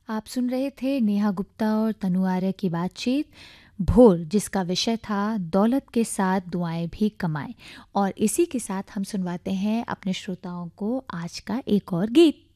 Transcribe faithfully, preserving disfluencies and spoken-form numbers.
आप सुन रहे थे नेहा गुप्ता और तनु आर्य की बातचीत भोर, जिसका विषय था दौलत के साथ दुआएं भी कमाएं। और इसी के साथ हम सुनवाते हैं अपने श्रोताओं को आज का एक और गीत।